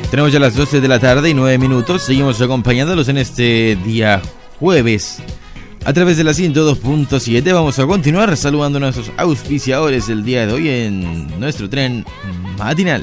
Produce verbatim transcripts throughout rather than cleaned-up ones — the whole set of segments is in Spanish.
Tenemos ya las doce de la tarde y nueve minutos. Seguimos acompañándolos en este día jueves a través de la ciento dos punto siete. Vamos a continuar saludando a nuestros auspiciadores el día de hoy en nuestro tren matinal.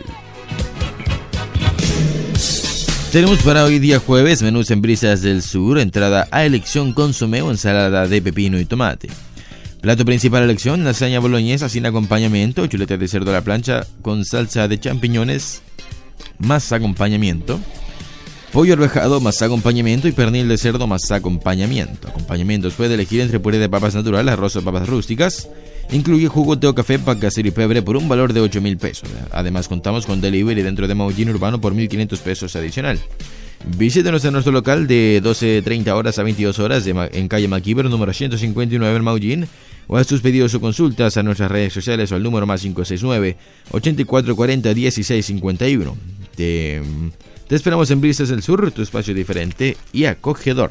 Tenemos para hoy día jueves menús en Brisas del Sur, entrada a elección consomé o ensalada de pepino y tomate. Plato principal a elección, lasaña boloñesa sin acompañamiento, chuleta de cerdo a la plancha con salsa de champiñones más acompañamiento, pollo arvejado más acompañamiento y pernil de cerdo más acompañamiento. Acompañamientos puede elegir entre puré de papas natural, arroz o papas rústicas. Incluye jugo, té o café, pan casero y pebre por un valor de ocho mil pesos. Además contamos con delivery dentro de Maullín Urbano por mil quinientos pesos adicional. Visítenos en nuestro local de doce treinta horas a veintidós horas de, en calle Maquíver, número ciento cincuenta y nueve en Maullín, o haz tus pedidos o consultas a nuestras redes sociales o al número más cinco seis nueve, ochenta y cuatro cuarenta, dieciséis cincuenta y uno. Te, te esperamos en Brisas del Sur, tu espacio diferente y acogedor.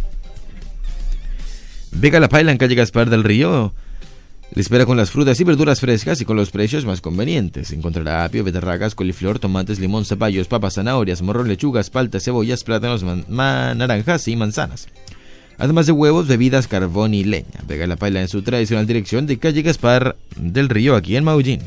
Vega La Paila en calle Gaspar del Río le espera con las frutas y verduras frescas y con los precios más convenientes. Encontrará apio, beterragas, coliflor, tomates, limón, zapallos, papas, zanahorias, morrón, lechugas, paltas, cebollas, plátanos, man, man, naranjas y manzanas. Además de huevos, bebidas, carbón y leña. Vega La Paila en su tradicional dirección de calle Gaspar del Río, aquí en Maullín.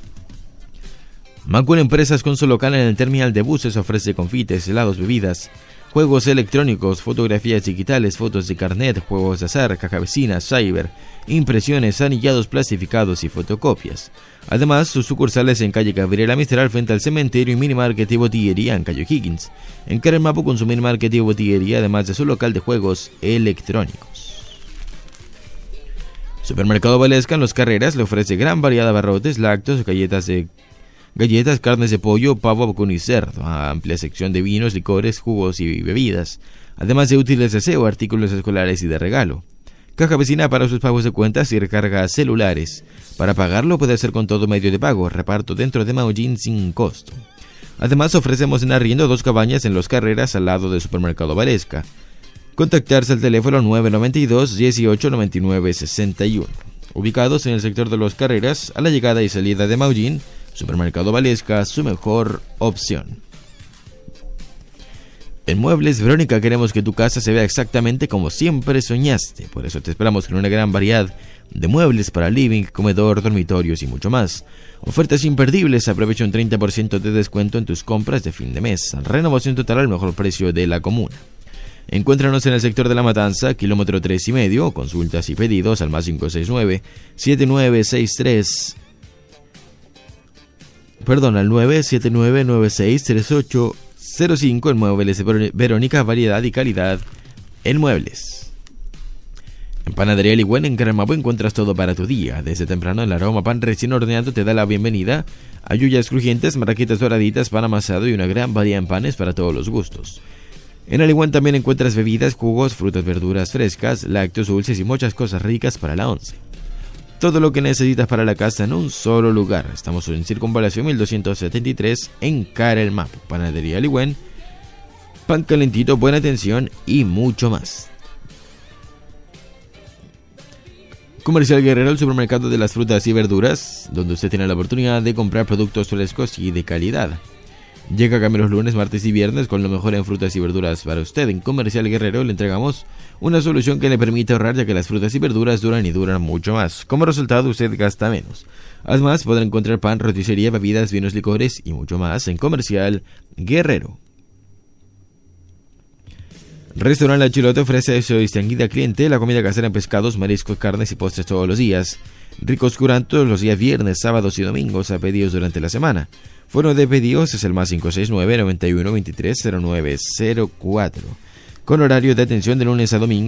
Macul Empresas con su local en el terminal de buses ofrece confites, helados, bebidas, juegos electrónicos, fotografías digitales, fotos de carnet, juegos de azar, caja vecina, cyber, impresiones, anillados plastificados y fotocopias. Además, sus sucursales en calle Gabriela Mistral frente al cementerio y minimarket y botillería en calle Higgins. En Caremapo con su minimarket y botillería, además de su local de juegos electrónicos. Supermercado Valesca en Los Carreras le ofrece gran variedad de abarrotes, lácteos, galletas de Galletas, carnes de pollo, pavo, vacuno y cerdo, amplia sección de vinos, licores, jugos y bebidas, además de útiles de aseo, artículos escolares y de regalo. Caja vecina para sus pagos de cuentas y recargas celulares. Para pagarlo puede ser con todo medio de pago, reparto dentro de Maullín sin costo. Además ofrecemos en arriendo dos cabañas en Los Carreras al lado del Supermercado Valesca. Contactarse al teléfono nueve nueve dos, dieciocho noventa y nueve sesenta y uno. Ubicados en el sector de Los Carreras, a la llegada y salida de Maullín, Supermercado Valesca, su mejor opción. En Muebles Verónica queremos que tu casa se vea exactamente como siempre soñaste. Por eso te esperamos con una gran variedad de muebles para living, comedor, dormitorios y mucho más. Ofertas imperdibles, aprovecha un treinta por ciento de descuento en tus compras de fin de mes. Renovación total al mejor precio de la comuna. Encuéntranos en el sector de La Matanza, kilómetro tres y medio. Consultas y pedidos al más cinco seis nueve, siete nueve seis tres... Perdón, al nueve siete nueve nueve seis tres ocho cero cinco en Muebles Verónica, variedad y calidad en muebles. En Panadería Ligüen en Caremapo encuentras todo para tu día. Desde temprano el aroma pan recién horneado te da la bienvenida a yuyas crujientes, marraquitas doraditas, pan amasado y una gran variedad en panes para todos los gustos. En Aligüen también encuentras bebidas, jugos, frutas, verduras frescas, lácteos, dulces y muchas cosas ricas para la once. Todo lo que necesitas para la casa en un solo lugar. Estamos en Circunvalación mil doscientos setenta y tres en Caremapo. Panadería Ligüen, pan calentito, buena atención y mucho más. Comercial Guerrero, el supermercado de las frutas y verduras, donde usted tiene la oportunidad de comprar productos frescos y de calidad. Llega a cambiar los lunes, martes y viernes con lo mejor en frutas y verduras para usted. En Comercial Guerrero le entregamos una solución que le permite ahorrar, ya que las frutas y verduras duran y duran mucho más. Como resultado, usted gasta menos. Además, podrá encontrar pan, roticería, bebidas, vinos, licores y mucho más en Comercial Guerrero. Restaurante La Chilote ofrece a su distinguida cliente la comida casera en pescados, mariscos, carnes y postres todos los días. Ricos curantos los días viernes, sábados y domingos a pedidos durante la semana. Foro de pedidos es el más cinco seis nueve, noventa y uno, veintitrés, cero nueve cero cuatro. Con horario de atención de lunes a domingo.